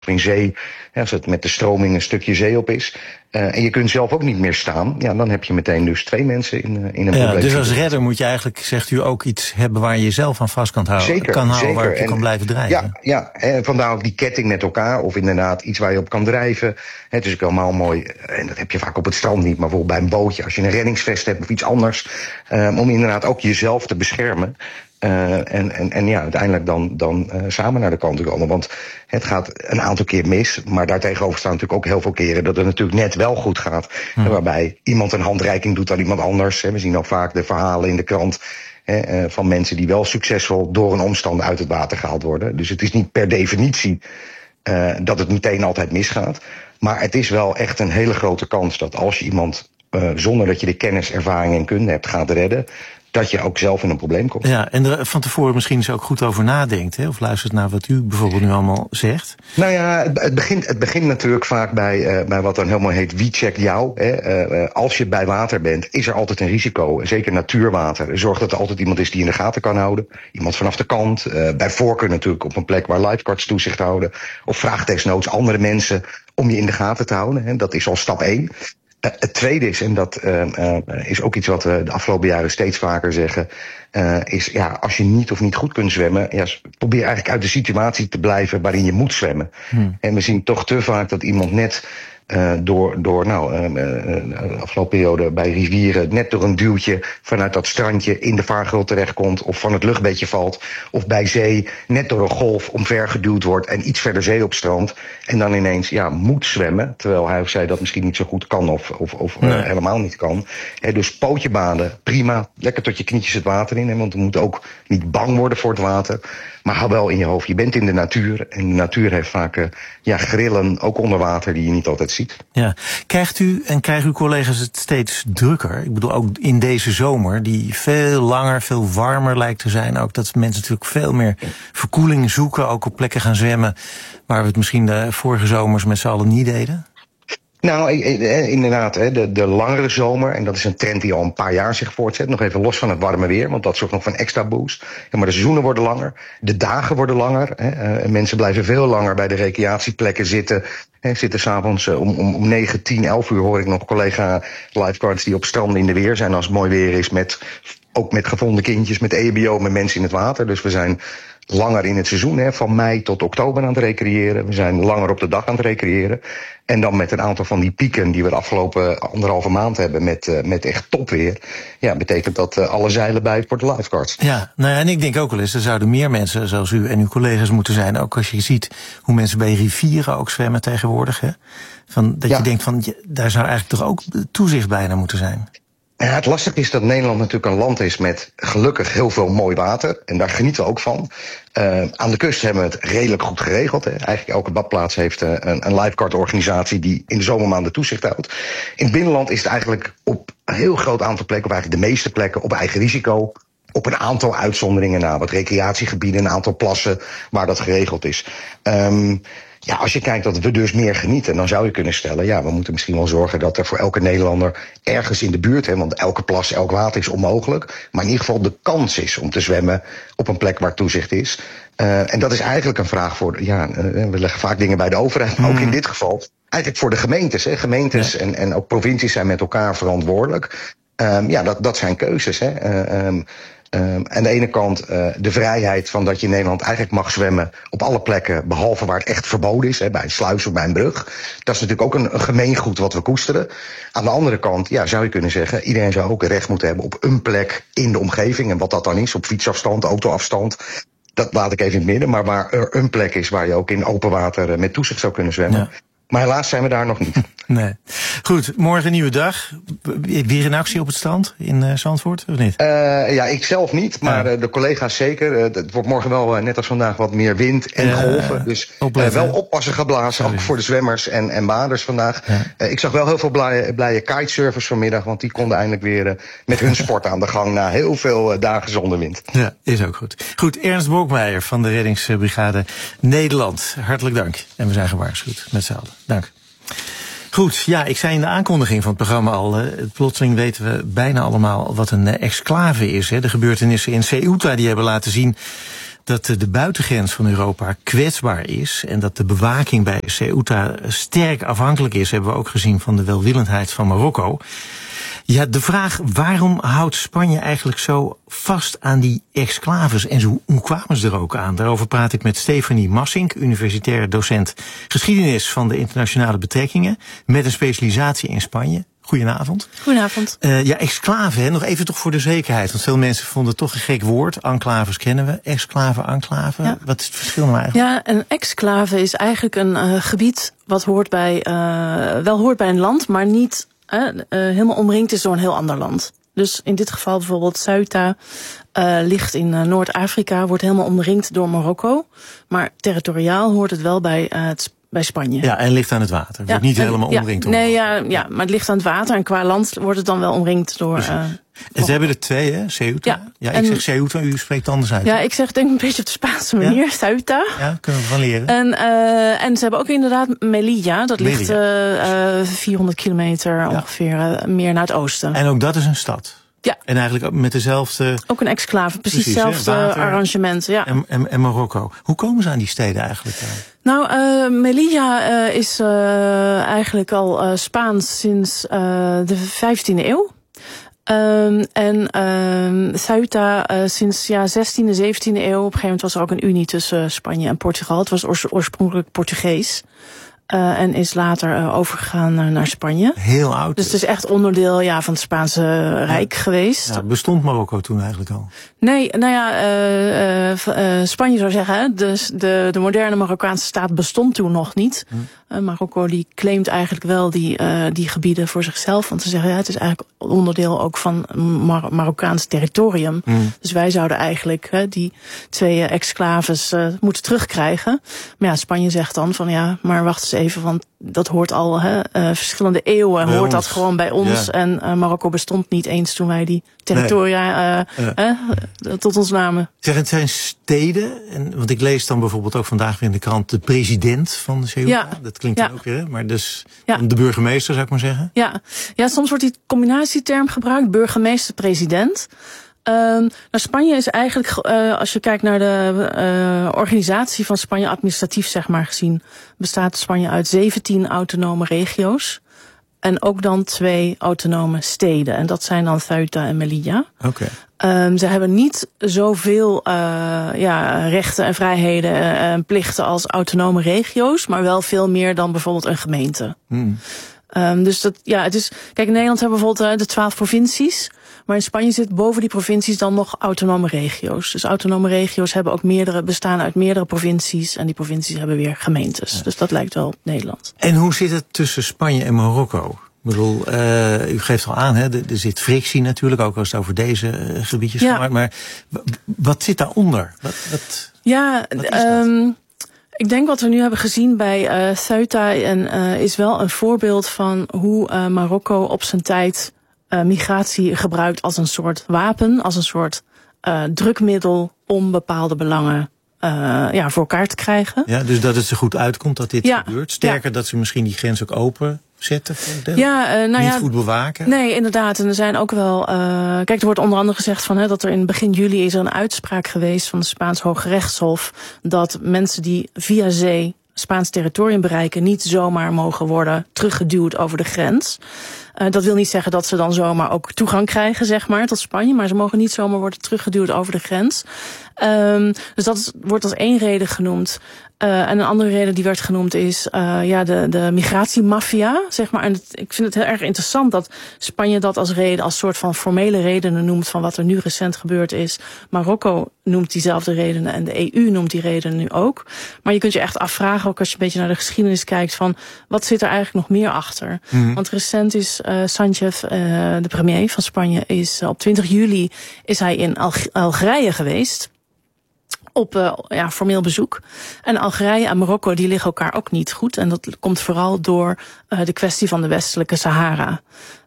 in zee, als het met de stroming een stukje zee op is. En je kunt zelf ook niet meer staan. Ja, dan heb je meteen dus 2 mensen in een probleem. Dus als redder moet je eigenlijk, zegt u, ook iets hebben waar je jezelf aan vast kan houden. Zeker. Waar je kan blijven drijven. Ja, en vandaar ook die ketting met elkaar. Of inderdaad iets waar je op kan drijven. Het is ook helemaal mooi. En dat heb je vaak op het strand niet. Maar bijvoorbeeld bij een bootje. Als je een reddingsvest hebt of iets anders. Om inderdaad ook jezelf te beschermen. En uiteindelijk dan samen naar de kant te komen. Want het gaat een aantal keer mis. Maar daartegenover staan natuurlijk ook heel veel keren dat het natuurlijk net wel goed gaat. Waarbij iemand een handreiking doet aan iemand anders. We zien ook vaak de verhalen in de krant van mensen die wel succesvol door een omstander uit het water gehaald worden. Dus het is niet per definitie dat het meteen altijd misgaat. Maar het is wel echt een hele grote kans dat als je iemand zonder dat je de kennis, ervaring en kunde hebt gaat redden, dat je ook zelf in een probleem komt. Ja, en er van tevoren misschien eens ook goed over nadenkt, hè? Of luistert naar wat u bijvoorbeeld nu allemaal zegt. Nou ja, het begint natuurlijk vaak bij wat dan helemaal heet wie checkt jou. Als je bij water bent, is er altijd een risico. Zeker natuurwater. Zorg dat er altijd iemand is die in de gaten kan houden. Iemand vanaf de kant. Bij voorkeur natuurlijk op een plek waar lifeguards toezicht houden. Of vraag desnoods andere mensen om je in de gaten te houden. Dat is al stap 1. Het tweede is, en dat is ook iets wat we de afgelopen jaren steeds vaker zeggen, is als je niet of niet goed kunt zwemmen, probeer eigenlijk uit de situatie te blijven waarin je moet zwemmen. En we zien toch te vaak dat iemand net de afgelopen periode bij rivieren net door een duwtje vanuit dat strandje in de vaargeul terechtkomt of van het luchtbedje valt. Of bij zee net door een golf omvergeduwd wordt en iets verder zee op strand. En dan ineens moet zwemmen, terwijl hij of zij dat misschien niet zo goed kan of helemaal niet kan. Dus pootje baden, prima. Lekker tot je knietjes het water in. Want we moeten ook niet bang worden voor het water. Maar hou wel in je hoofd, je bent in de natuur. En de natuur heeft vaak grillen, ook onder water, die je niet altijd ziet. Ja. Krijgen uw collega's het steeds drukker? Ik bedoel, ook in deze zomer, die veel langer, veel warmer lijkt te zijn. Ook dat mensen natuurlijk veel meer verkoeling zoeken. Ook op plekken gaan zwemmen waar we het misschien de vorige zomers met z'n allen niet deden. Nou, inderdaad, de langere zomer, en dat is een trend die al een paar jaar zich voortzet, nog even los van het warme weer, want dat zorgt nog voor een extra boost. Ja, maar de seizoenen worden langer, de dagen worden langer. Mensen blijven veel langer bij de recreatieplekken zitten. Zitten s'avonds om 9, 10, 11 uur hoor ik nog collega lifeguards die op stranden in de weer zijn als het mooi weer is, ook met gevonden kindjes, met EHBO, met mensen in het water. Dus we zijn langer in het seizoen, van mei tot oktober aan het recreëren. We zijn langer op de dag aan het recreëren. En dan met een aantal van die pieken die we de afgelopen 1,5 maand hebben met echt topweer. Ja, betekent dat alle zeilen bij voor de lifeguards. Ja, nou ja, en ik denk ook wel eens, er zouden meer mensen zoals u en uw collega's moeten zijn. Ook als je ziet hoe mensen bij rivieren ook zwemmen tegenwoordig. Hè? Je denkt van, daar zou eigenlijk toch ook toezicht bijna moeten zijn. Ja, het lastige is dat Nederland natuurlijk een land is met gelukkig heel veel mooi water. En daar genieten we ook van. Aan de kust hebben we het redelijk goed geregeld. Eigenlijk elke badplaats heeft een lifeguard-organisatie die in de zomermaanden toezicht houdt. In het binnenland is het eigenlijk op een heel groot aantal plekken, of eigenlijk de meeste plekken, op eigen risico. Op een aantal uitzonderingen na, wat recreatiegebieden, een aantal plassen waar dat geregeld is. Als je kijkt dat we dus meer genieten, dan zou je kunnen stellen, we moeten misschien wel zorgen dat er voor elke Nederlander ergens in de buurt, want elke plas, elk water is onmogelijk, maar in ieder geval de kans is om te zwemmen op een plek waar toezicht is. En dat is eigenlijk een vraag voor, we leggen vaak dingen bij de overheid, maar ook in dit geval eigenlijk voor de gemeentes. Gemeentes en ook provincies zijn met elkaar verantwoordelijk. Dat zijn keuzes. Aan de ene kant de vrijheid van dat je in Nederland eigenlijk mag zwemmen op alle plekken, behalve waar het echt verboden is, bij een sluis of bij een brug. Dat is natuurlijk ook een gemeengoed wat we koesteren. Aan de andere kant zou je kunnen zeggen, iedereen zou ook recht moeten hebben op een plek in de omgeving. En wat dat dan is, op fietsafstand, autoafstand, dat laat ik even in het midden. Maar waar er een plek is waar je ook in open water met toezicht zou kunnen zwemmen. Ja. Maar helaas zijn we daar nog niet. Nee. Goed, morgen een nieuwe dag. Weer in actie op het strand in Zandvoort, of niet? Ik zelf niet, maar de collega's zeker. Het wordt morgen wel, net als vandaag, wat meer wind en golven. Dus wel oppassen geblazen, ook voor de zwemmers en baders vandaag. Ja. Ik zag wel heel veel blije kitesurfers vanmiddag, want die konden eindelijk weer met hun sport aan de gang na heel veel dagen zonder wind. Ja, is ook goed. Goed, Ernst Bokmeijer van de Reddingsbrigade Nederland. Hartelijk dank. En we zijn gewaarschuwd met z'n allen. Dank. Goed, ik zei in de aankondiging van het programma al, plotseling weten we bijna allemaal wat een exclave is. De gebeurtenissen in Ceuta die hebben laten zien dat de buitengrens van Europa kwetsbaar is en dat de bewaking bij Ceuta sterk afhankelijk is, hebben we ook gezien van de welwillendheid van Marokko. Ja, de vraag, waarom houdt Spanje eigenlijk zo vast aan die exclaves? En hoe kwamen ze er ook aan? Daarover praat ik met Stefanie Massink, universitair docent geschiedenis van de internationale betrekkingen, met een specialisatie in Spanje. Goedenavond. Goedenavond. Ja, exclave, hè? Nog even toch voor de zekerheid. Want veel mensen vonden het toch een gek woord. Enclaves kennen we. Exclave, enclave. Ja. Wat is het verschil nou eigenlijk? Ja, een exclave is eigenlijk een gebied wat hoort bij, wel hoort bij een land, maar niet helemaal omringd is door een heel ander land. Dus in dit geval bijvoorbeeld Ceuta ligt in Noord-Afrika, wordt helemaal omringd door Marokko. Maar territoriaal hoort het wel bij Spanje. Ja, en ligt aan het water. Het wordt niet helemaal omringd door Marokko. Ja, maar het ligt aan het water en qua land wordt het dan wel omringd door en ze hebben er twee, hè? Ceuta. Ja, ik zeg Ceuta, u spreekt anders uit. Ja, ik zeg denk een beetje op de Spaanse manier, ja? Ceuta. Ja, kunnen we van leren. En ze hebben ook inderdaad Melilla. Dat ligt 400 kilometer ongeveer meer naar het oosten. En ook dat is een stad. Ja. En eigenlijk ook met dezelfde... Ook een exclave, precies hetzelfde arrangement. Ja. En Marokko. Hoe komen ze aan die steden eigenlijk? Nou, Melilla is eigenlijk al Spaans sinds de 15e eeuw. Ceuta sinds 16e, 17e eeuw. Op een gegeven moment was er ook een unie tussen Spanje en Portugal. Het was oorspronkelijk Portugees. En is later overgegaan naar Spanje. Heel oud. Dus het is echt onderdeel van het Spaanse Rijk geweest. Ja, bestond Marokko toen eigenlijk al? Nee, Spanje zou zeggen, de moderne Marokkaanse staat bestond toen nog niet. Marokko die claimt eigenlijk wel die gebieden voor zichzelf. Want ze zeggen, het is eigenlijk onderdeel ook van Marokkaans territorium. Dus wij zouden eigenlijk die twee exclaves moeten terugkrijgen. Maar ja, Spanje zegt dan van maar wacht eens even, want dat hoort al verschillende eeuwen bij hoort ons. Dat gewoon bij ons. Ja. En Marokko bestond niet eens toen wij die territoria tot ons namen. Zeg, het zijn steden, want ik lees dan bijvoorbeeld ook vandaag weer in de krant de president van de Ceuta. Ja. Dat klinkt dan ook weer, maar dus de burgemeester zou ik maar zeggen. Ja, soms wordt die combinatieterm gebruikt, burgemeester-president. Spanje is eigenlijk, als je kijkt naar de organisatie van Spanje, administratief zeg maar gezien, bestaat Spanje uit 17 autonome regio's. En ook dan 2 autonome steden. En dat zijn dan Ceuta en Melilla. Okay. Ze hebben niet zoveel rechten en vrijheden en plichten als autonome regio's, maar wel veel meer dan bijvoorbeeld een gemeente. Dus het is. Kijk, in Nederland hebben we bijvoorbeeld de 12 provincies. Maar in Spanje zit boven die provincies dan nog autonome regio's. Dus autonome regio's hebben ook bestaan uit meerdere provincies. En die provincies hebben weer gemeentes. Ja. Dus dat lijkt wel op Nederland. En hoe zit het tussen Spanje en Marokko? Ik bedoel, u geeft al aan, er zit frictie natuurlijk, ook als het over deze gebiedjes gaat. Maar wat zit daaronder? Wat is dat? Ik denk wat we nu hebben gezien bij Ceuta is wel een voorbeeld van hoe Marokko op zijn tijd migratie gebruikt als een soort wapen, als een soort drukmiddel om bepaalde belangen voor elkaar te krijgen. Ja, dus dat het er goed uitkomt dat dit gebeurt. Sterker dat ze misschien die grens ook open zetten. Niet goed bewaken. Nee, inderdaad. En er zijn ook wel. Kijk, er wordt onder andere gezegd van dat er in begin juli is er een uitspraak geweest van het Spaans Hooggerechtshof dat mensen die via zee Spaans territorium bereiken niet zomaar mogen worden teruggeduwd over de grens. Dat wil niet zeggen dat ze dan zomaar ook toegang krijgen, zeg maar, tot Spanje. Maar ze mogen niet zomaar worden teruggeduwd over de grens. Dus dat wordt als één reden genoemd. En een andere reden die werd genoemd is de migratiemafia, zeg maar. En ik vind het heel erg interessant dat Spanje dat als reden, als soort van formele redenen noemt van wat er nu recent gebeurd is. Marokko noemt diezelfde redenen en de EU noemt die redenen nu ook. Maar je kunt je echt afvragen, ook als je een beetje naar de geschiedenis kijkt, van wat zit er eigenlijk nog meer achter? Want recent is Sánchez, de premier van Spanje, is op 20 juli is hij in Algerije geweest. Op formeel bezoek. En Algerije en Marokko die liggen elkaar ook niet goed. En dat komt vooral door de kwestie van de westelijke Sahara.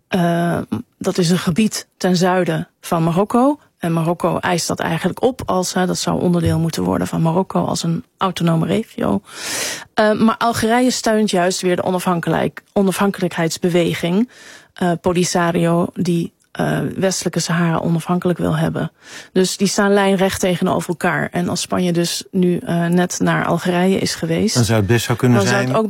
Dat is een gebied ten zuiden van Marokko. En Marokko eist dat eigenlijk op als dat zou onderdeel moeten worden van Marokko als een autonome regio. Maar Algerije steunt juist weer de onafhankelijkheidsbeweging. Polisario die westelijke Sahara onafhankelijk wil hebben. Dus die staan lijnrecht tegenover elkaar. En als Spanje dus nu net naar Algerije is geweest, dan zou het best zo kunnen zijn